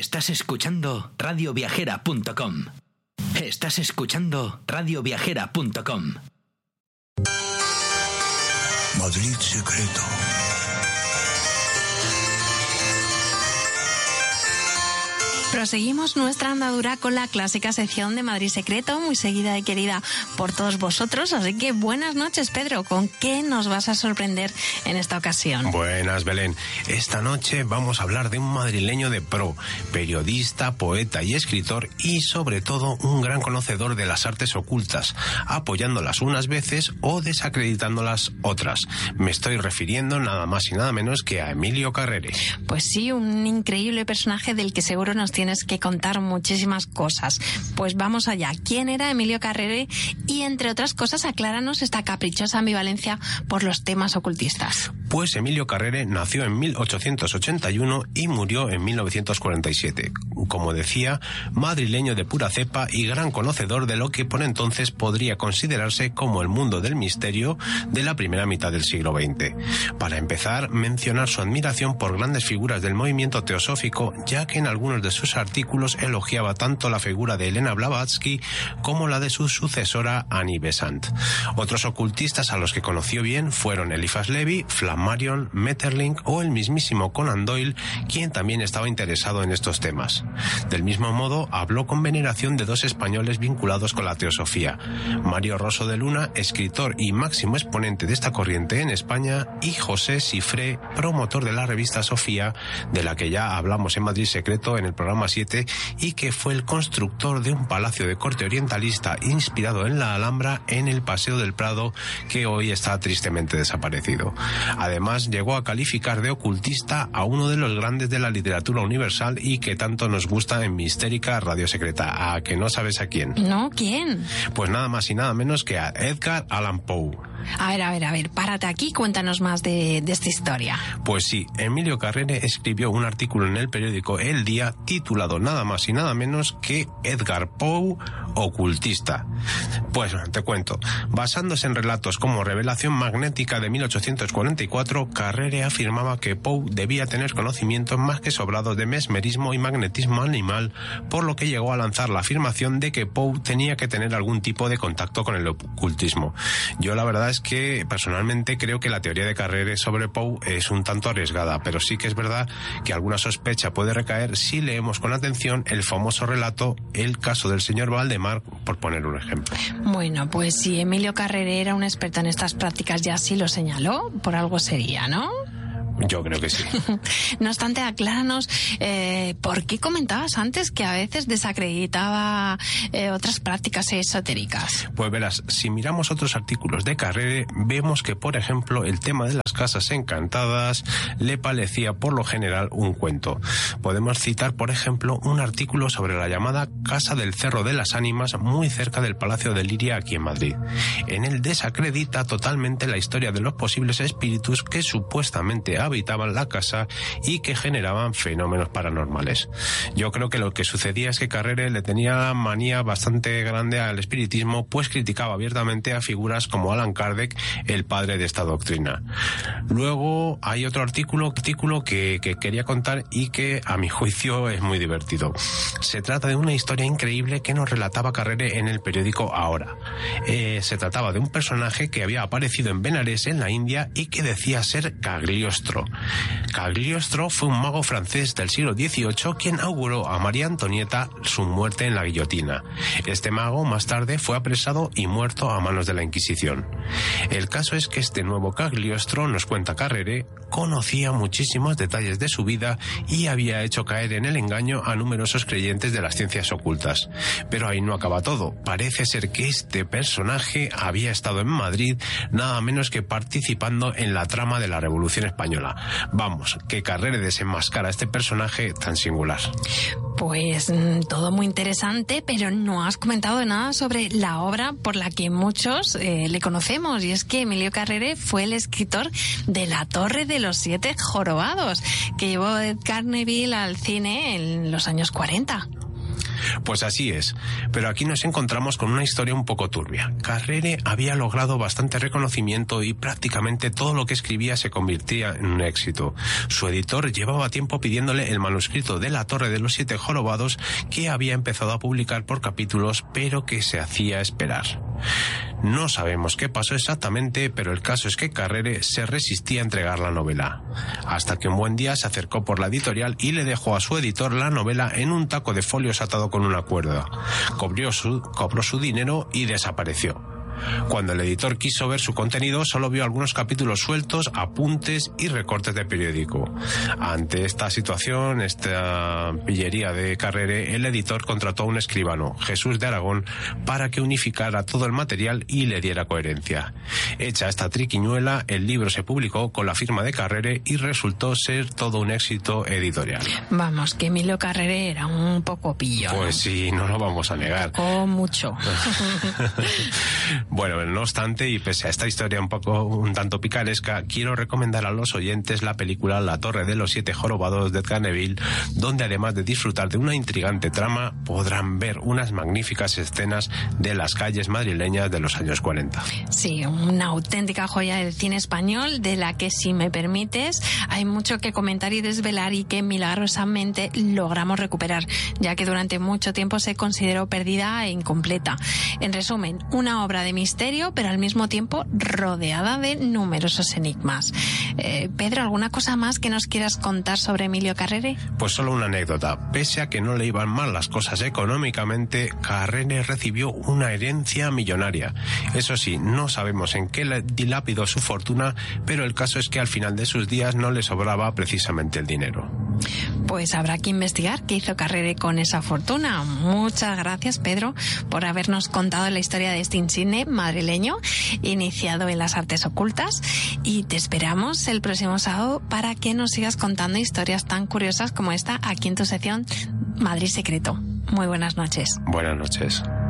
Estás escuchando radioviajera.com. Estás escuchando radioviajera.com. Madrid Secreto. Proseguimos nuestra andadura con la clásica sección de Madrid Secreto, muy seguida y querida por todos vosotros. Así que buenas noches, Pedro. ¿Con qué nos vas a sorprender en esta ocasión? Buenas, Belén. Esta noche vamos a hablar de un madrileño de pro, periodista, poeta y escritor, y sobre todo un gran conocedor de las artes ocultas, apoyándolas unas veces o desacreditándolas otras. Me estoy refiriendo nada más y nada menos que a Emilio Carrere. Pues sí, un increíble personaje del que seguro nos tienes que contar muchísimas cosas. Pues vamos allá. ¿Quién era Emilio Carrere? Y entre otras cosas, acláranos esta caprichosa ambivalencia por los temas ocultistas. Pues Emilio Carrere nació en 1881 y murió en 1947. Como decía, madrileño de pura cepa y gran conocedor de lo que por entonces podría considerarse como el mundo del misterio de la primera mitad del siglo XX. Para empezar, mencionar su admiración por grandes figuras del movimiento teosófico, ya que en algunos de sus artículos elogiaba tanto la figura de Elena Blavatsky como la de su sucesora Annie Besant. Otros ocultistas a los que conoció bien fueron Eliphas Levi, Flammarion, Maeterlinck o el mismísimo Conan Doyle, quien también estaba interesado en estos temas. Del mismo modo, habló con veneración de dos españoles vinculados con la teosofía: Mario Rosso de Luna, escritor y máximo exponente de esta corriente en España, y José Sifré, promotor de la revista Sofía, de la que ya hablamos en Madrid Secreto en el programa 7, y que fue el constructor de un palacio de corte orientalista inspirado en la Alhambra en el Paseo del Prado, que hoy está tristemente desaparecido. Además, llegó a calificar de ocultista a uno de los grandes de la literatura universal y que tanto nos gusta en Mistérica Radio Secreta. ¿A que no sabes a quién? No, ¿quién? Pues nada más y nada menos que a Edgar Allan Poe. A ver, párate aquí, cuéntanos más de esta historia. Pues sí, Emilio Carrere escribió un artículo en el periódico El Día titulado nada más y nada menos que Edgar Poe, ocultista. Pues te cuento, basándose en relatos como Revelación Magnética de 1844, Carrere afirmaba que Poe debía tener conocimientos más que sobrados de mesmerismo y magnetismo animal, por lo que llegó a lanzar la afirmación de que Poe tenía que tener algún tipo de contacto con el ocultismo. Yo la verdad es que personalmente creo que la teoría de Carrere sobre Poe es un tanto arriesgada, pero sí que es verdad que alguna sospecha puede recaer si leemos con atención el famoso relato El caso del señor Valdemar, por poner un ejemplo. Bueno, pues si Emilio Carrere era un experto en estas prácticas, ya sí lo señaló, por algo sería, ¿no? Yo creo que sí. No obstante, acláranos por qué comentabas antes que a veces desacreditaba otras prácticas esotéricas. Pues verás, si miramos otros artículos de Carrere, vemos que, por ejemplo, el tema de las casas encantadas le parecía por lo general un cuento. Podemos citar, por ejemplo, un artículo sobre la llamada Casa del Cerro de las Ánimas, muy cerca del Palacio de Liria, aquí en Madrid. En él desacredita totalmente la historia de los posibles espíritus que supuestamente habitaban la casa y que generaban fenómenos paranormales. Yo creo que lo que sucedía es que Carrere le tenía manía bastante grande al espiritismo, pues criticaba abiertamente a figuras como Allan Kardec, el padre de esta doctrina. Luego hay otro artículo que quería contar y que a mi juicio es muy divertido. Se trata de una historia increíble que nos relataba Carrere en el periódico Ahora. Se trataba de un personaje que había aparecido en Benares, en la India, y que decía ser Cagliostro. Cagliostro fue un mago francés del siglo XVIII quien auguró a María Antonieta su muerte en la guillotina. Este mago más tarde fue apresado y muerto a manos de la Inquisición. El caso es que este nuevo Cagliostro, nos cuenta Carrere, conocía muchísimos detalles de su vida y había hecho caer en el engaño a numerosos creyentes de las ciencias ocultas. Pero ahí no acaba todo. Parece ser que este personaje había estado en Madrid nada menos que participando en la trama de la Revolución Española. Vamos, que Carrere desenmascara a este personaje tan singular. Pues todo muy interesante, pero no has comentado nada sobre la obra por la que muchos le conocemos, y es que Emilio Carrere fue el escritor de La Torre de los Siete Jorobados, que llevó Ed Carneville al cine en los años 40. Pues así es, pero aquí nos encontramos con una historia un poco turbia. Carrere había logrado bastante reconocimiento y prácticamente todo lo que escribía se convertía en un éxito. Su editor llevaba tiempo pidiéndole el manuscrito de La Torre de los Siete Jorobados, que había empezado a publicar por capítulos, pero que se hacía esperar. No sabemos qué pasó exactamente, pero el caso es que Carrere se resistía a entregar la novela, hasta que un buen día se acercó por la editorial y le dejó a su editor la novela en un taco de folios atado con una cuerda. Cobró su dinero y desapareció. Cuando el editor quiso ver su contenido, solo vio algunos capítulos sueltos, apuntes y recortes de periódico. Ante esta situación, esta pillería de Carrere, el editor contrató a un escribano, Jesús de Aragón, para que unificara todo el material y le diera coherencia. Hecha esta triquiñuela, el libro se publicó con la firma de Carrere y resultó ser todo un éxito editorial. Vamos, que Emilio Carrere era un poco pillo, ¿no? Pues sí, no lo vamos a negar. O mucho. Bueno, no obstante, y pese a esta historia un tanto picaresca, quiero recomendar a los oyentes la película La Torre de los Siete Jorobados de Edgar Neville, donde además de disfrutar de una intrigante trama, podrán ver unas magníficas escenas de las calles madrileñas de los años 40. Sí, una auténtica joya del cine español, de la que, si me permites, hay mucho que comentar y desvelar, y que milagrosamente logramos recuperar, ya que durante mucho tiempo se consideró perdida e incompleta. En resumen, una obra de misterio, pero al mismo tiempo rodeada de numerosos enigmas. Pedro, ¿alguna cosa más que nos quieras contar sobre Emilio Carrere? Pues solo una anécdota. Pese a que no le iban mal las cosas económicamente, Carrere recibió una herencia millonaria. Eso sí, no sabemos en qué dilapidó su fortuna, pero el caso es que al final de sus días no le sobraba precisamente el dinero. Pues habrá que investigar qué hizo Carrere con esa fortuna. Muchas gracias, Pedro, por habernos contado la historia de este insigne madrileño iniciado en las artes ocultas, y te esperamos el próximo sábado para que nos sigas contando historias tan curiosas como esta aquí en tu sección Madrid Secreto. Muy buenas noches. Buenas noches.